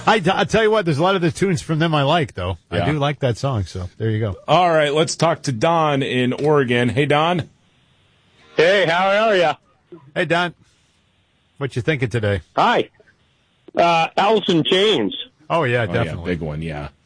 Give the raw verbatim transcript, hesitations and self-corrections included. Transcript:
I, I'll tell you what, there's a lot of the tunes from them I like, though. Yeah. I do like that song, so there you go. All right, let's talk to Don in Oregon. Hey, Don. Hey, how are you? Hey, Don. What you thinking today? Hi. Uh, Alice in Chains. Oh, yeah, Oh, definitely. yeah, big one, yeah.